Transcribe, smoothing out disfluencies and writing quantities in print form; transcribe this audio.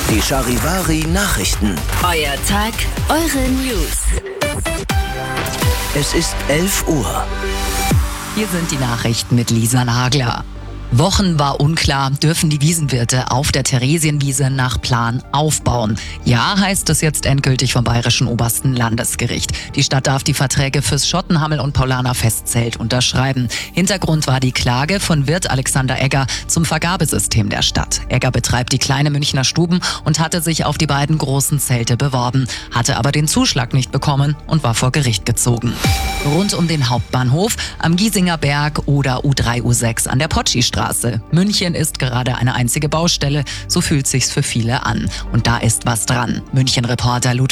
Die Charivari Nachrichten. Euer Tag, eure News. Es ist 11 Uhr. Hier sind die Nachrichten mit Lisa Nagler. Wochen war unklar, dürfen die Wiesenwirte auf der Theresienwiese nach Plan aufbauen. Ja, heißt es jetzt endgültig vom Bayerischen Obersten Landesgericht. Die Stadt darf die Verträge fürs Schottenhammel- und Paulaner Festzelt unterschreiben. Hintergrund war die Klage von Wirt Alexander Egger zum Vergabesystem der Stadt. Egger betreibt die kleine Münchner Stuben und hatte sich auf die beiden großen Zelte beworben, hatte aber den Zuschlag nicht bekommen und war vor Gericht gezogen. Rund um den Hauptbahnhof, am Giesinger Berg oder U3, U6 an der Potschi-Straße. München ist gerade eine einzige Baustelle, so fühlt sich's für viele an. Und da ist was dran. München-Reporter Ludwig